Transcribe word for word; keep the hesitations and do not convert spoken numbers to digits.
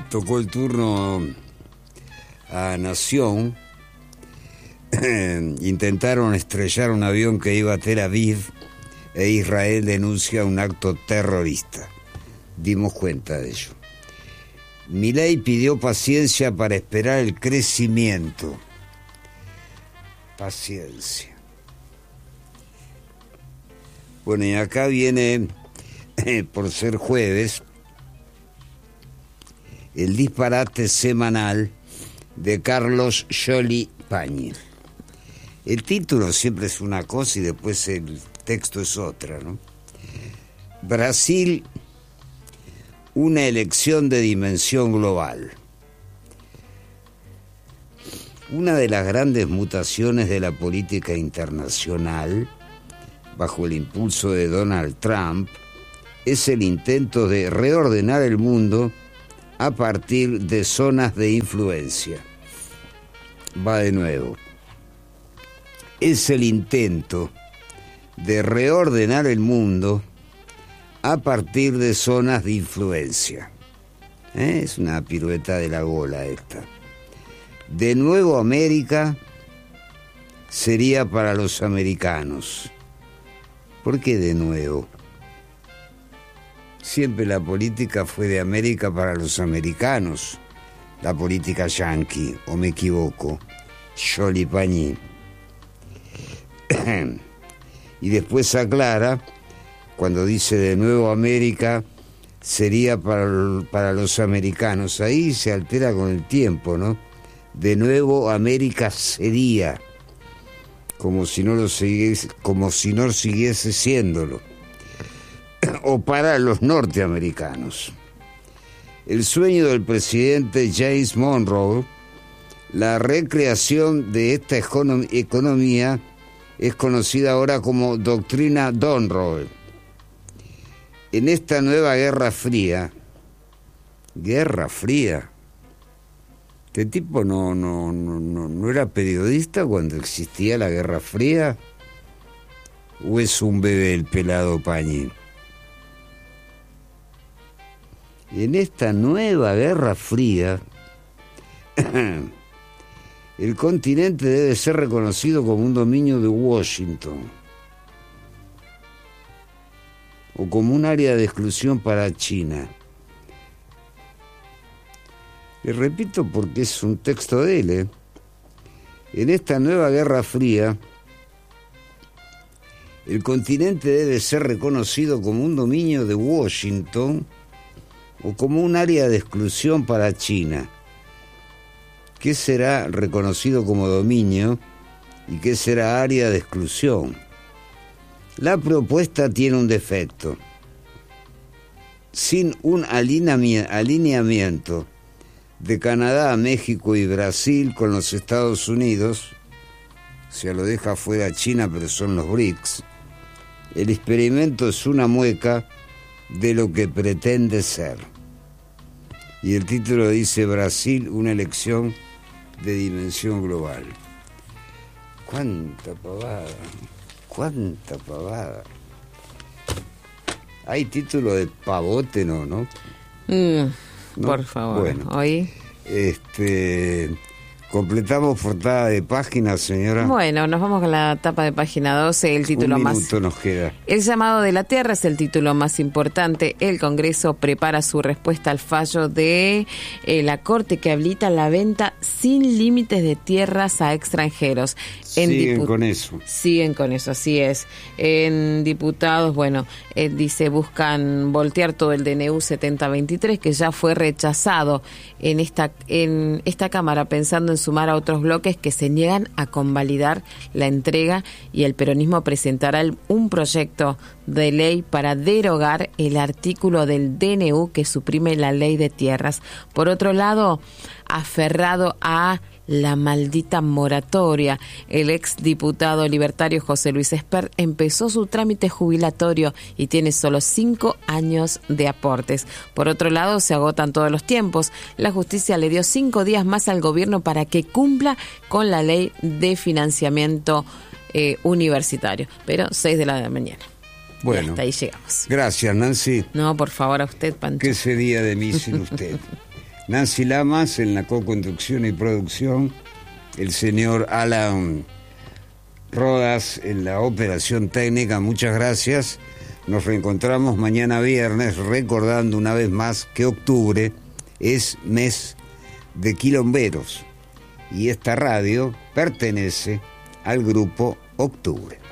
tocó el turno a Nación. Intentaron estrellar un avión que iba a Tel Aviv e Israel denuncia un acto terrorista. Dimos cuenta de ello. Milei pidió paciencia para esperar el crecimiento. Paciencia. Bueno, y acá viene, eh, por ser jueves, el disparate semanal de Carlos Scholli Pañi. El título siempre es una cosa y después el texto es otra, ¿no? Brasil, una elección de dimensión global. Una de las grandes mutaciones de la política internacional, bajo el impulso de Donald Trump, es el intento de reordenar el mundo a partir de zonas de influencia. Va de nuevo. Es el intento de reordenar el mundo a partir de zonas de influencia. ¿Eh? Es una pirueta de la gola esta. De nuevo América sería para los americanos. ¿Por qué de nuevo? Siempre la política fue de América para los americanos, la política yanqui, o me equivoco, Scholli Pañi. Y después aclara, cuando dice de nuevo América, sería para, para los americanos. Ahí se altera con el tiempo, ¿no? De nuevo América sería, como si no lo siguiese, como si no siguiese siéndolo. O para los norteamericanos. El sueño del presidente James Monroe, la recreación de esta economía, es conocida ahora como doctrina Monroe. En esta nueva Guerra Fría, Guerra Fría, este tipo no, no, no, no, no era periodista cuando existía la Guerra Fría, ¿o es un bebé el pelado Pañi? En esta nueva Guerra Fría, el continente debe ser reconocido como un dominio de Washington o como un área de exclusión para China. Le repito porque es un texto de él, ¿eh? En esta nueva Guerra Fría, el continente debe ser reconocido como un dominio de Washington o como un área de exclusión para China. ¿Qué será reconocido como dominio y qué será área de exclusión? La propuesta tiene un defecto. Sin un alineamiento de Canadá, México y Brasil con los Estados Unidos, o sea, lo deja fuera China, pero son los BRICS, el experimento es una mueca de lo que pretende ser. Y el título dice Brasil, una elección de dimensión global. Cuánta pavada, cuánta pavada. Hay título de pavote, ¿no? ¿No? Mm, ¿No? Por favor, bueno, hoy... Este... ¿Completamos portada de página, señora? Bueno, nos vamos con la tapa de página doce, el título Un más... minuto nos queda. El llamado de la tierra es el título más importante. El Congreso prepara su respuesta al fallo de eh, la Corte que habilita la venta sin límites de tierras a extranjeros. En Siguen dipu- con eso. Siguen con eso, así es. En diputados, bueno, eh, dice, buscan voltear todo el D N U setenta veintitrés, que ya fue rechazado en esta, en esta Cámara, pensando en sumar a otros bloques que se niegan a convalidar la entrega, y el peronismo presentará el, un proyecto de ley para derogar el artículo del D N U que suprime la ley de tierras. Por otro lado, aferrado a la maldita moratoria, el exdiputado libertario José Luis Espert empezó su trámite jubilatorio y tiene solo cinco años de aportes. Por otro lado, se agotan todos los tiempos. La justicia le dio cinco días más al gobierno para que cumpla con la ley de financiamiento eh, universitario. Pero seis de la mañana. Bueno, y hasta ahí llegamos. Gracias, Nancy. No, por favor, a usted, Pancho. ¿Qué sería de mí sin usted? Nancy Lamas en la co-conducción y producción, el señor Alan Rodas en la operación técnica. Muchas gracias. Nos reencontramos mañana viernes, recordando una vez más que octubre es mes de quilomberos y esta radio pertenece al grupo Octubre.